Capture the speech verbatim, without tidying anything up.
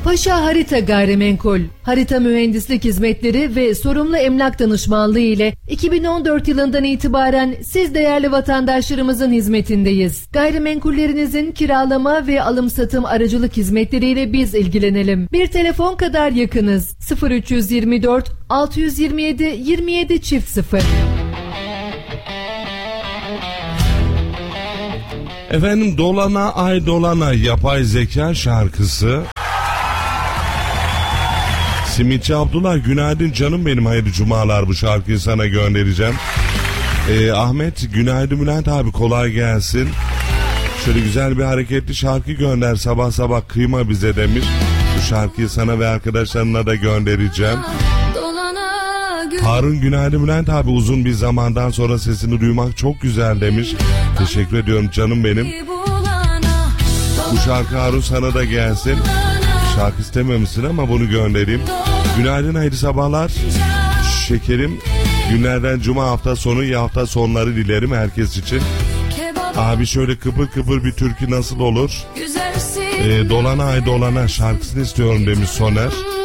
Paşa Harita Gayrimenkul, harita mühendislik hizmetleri ve sorumlu emlak danışmanlığı ile iki bin on dört yılından itibaren siz değerli vatandaşlarımızın hizmetindeyiz. Gayrimenkullerinizin kiralama ve alım-satım aracılık hizmetleriyle biz ilgilenelim. Bir telefon kadar yakınız. sıfır üç yüz yirmi dört altı yüz yirmi yedi yirmi yedi çift sıfır. Efendim, dolana ay dolana yapay zeka şarkısı. Simitçi Abdullah, günaydın canım benim, hayırlı cumalar, bu şarkıyı sana göndereceğim. Ee, Ahmet, günaydın Bülent abi, kolay gelsin. Şöyle güzel bir hareketli şarkı gönder, sabah sabah kıyma bize demiş. Bu şarkıyı sana ve arkadaşlarına da göndereceğim. Harun, günaydın Bülent abi, uzun bir zamandan sonra sesini duymak çok güzel demiş. Teşekkür ediyorum canım benim. Bu şarkı Harun sana da gelsin. Şarkı istememişsin ama bunu göndereyim. Günaydın, hayırlı sabahlar şekerim. Günlerden cuma, hafta sonu, iyi hafta sonları dilerim herkes için. Abi şöyle kıpır kıpır bir türkü nasıl olur? Ee, dolana ay dolana şarkısını istiyorum demiş Soner.